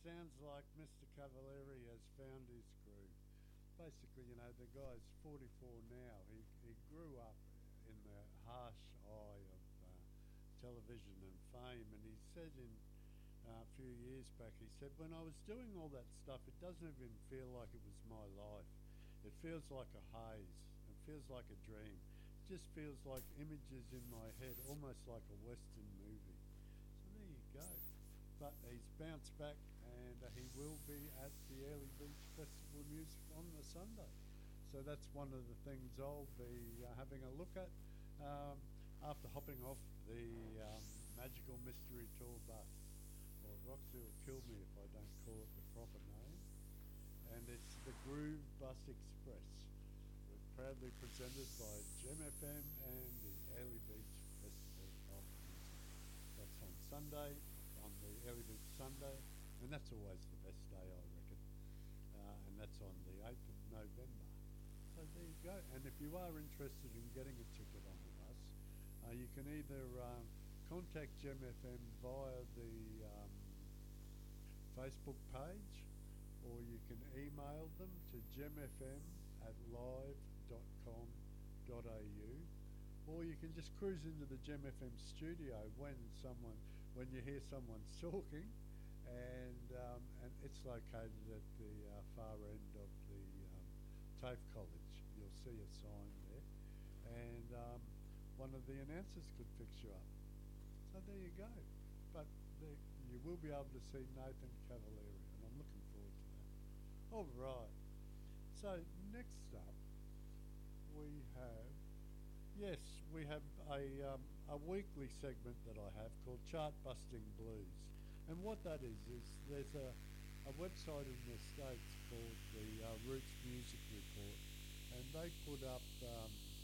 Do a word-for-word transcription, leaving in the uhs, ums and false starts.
sounds like Mister Cavalieri has found his groove. Basically, you know, the guy's forty-four now. He, he grew up in the harsh eye of uh, television and fame, and he said in uh, a few years back, he said, when I was doing all that stuff, it doesn't even feel like it was my life. It feels like a haze. It feels like a dream. It just feels like images in my head, almost like a Western movie. So there you go. But he's bounced back, and uh, he will be at the Early Beach Festival Music on the Sunday. So that's one of the things I'll be uh, having a look at um, after hopping off the um, Magical Mystery Tour bus. Well, Roxy will kill me if I don't call it the proper name. And it's the Groove Bus Express. We're proudly presented by Gem F M and the Early Beach Festival of Music. That's on Sunday, on the Early Beach Sunday, and that's always the best day, I reckon. Uh, and that's on the eighth of November. So there you go. And if you are interested in getting a ticket on the bus, uh, you can either um, contact Gem F M via the um, Facebook page, or you can email them to gemfm at live dot com dot a u, or you can just cruise into the Gem F M studio when someone, when you hear someone talking, and um, and it's located at the uh, far end of the um, TAFE College. You'll see a sign there, and um, one of the announcers could fix you up. So there you go. But the, you will be able to see Nathan Cavalieri, and I'm looking forward to that. All right. So next up, we have, yes, we have a um, a weekly segment that I have called Chart Busting Blues, and what that is is there's a a website in the States called the uh, Roots Music Report, and they put up um,